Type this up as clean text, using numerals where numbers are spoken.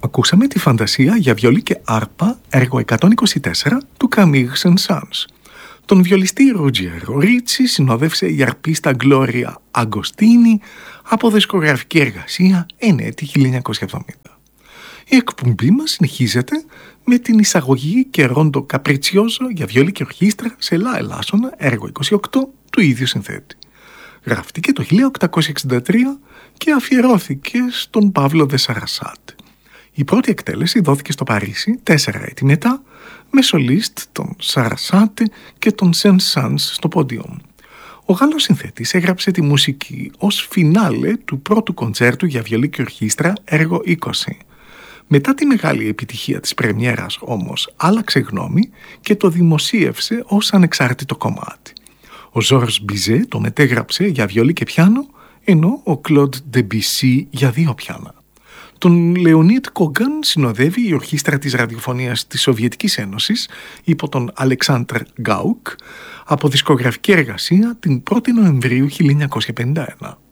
Ακούσαμε τη φαντασία για βιολί και άρπα, έργο 124 του Camille Saint-Saëns. Τον βιολιστή Ρούτζιερο Ρίτσι συνόδευσε η αρπίστα Γκλώρια Αγκοστίνη από δισκογραφική εργασία εν έτη 1970. Η εκπομπή μας συνεχίζεται με την εισαγωγή και ρόντο καπριτσιόζο για βιολί και ορχήστρα σε λα ελάσσονα, έργο 28 του ίδιου συνθέτη. Γραφτήκε το 1863 και αφιερώθηκε στον Παύλο Δε Σαρασάτε. Η πρώτη εκτέλεση δόθηκε στο Παρίσι 4 έτη μετά, με σολίστ τον Σαρασάτε και τον Saint-Saëns στο πόντιουμ. Ο Γάλλος συνθέτης έγραψε τη μουσική ως φινάλε του πρώτου κοντσέρτου για βιολί και ορχήστρα, έργο 20. Μετά τη μεγάλη επιτυχία της πρεμιέρας όμως άλλαξε γνώμη και το δημοσίευσε ως ανεξάρτητο κομμάτι. Ο Ζόρζ Μπιζέ το μετέγραψε για βιολί και πιάνο, ενώ ο Κλοντ Ντεμπισί για 2 πιάνα. Τον Λεωνίτ Κόγκαν συνοδεύει η ορχήστρα της ραδιοφωνίας της Σοβιετικής Ένωσης υπό τον Αλεξάντρ Γκάουκ από δισκογραφική εργασία την 1η Νοεμβρίου 1951.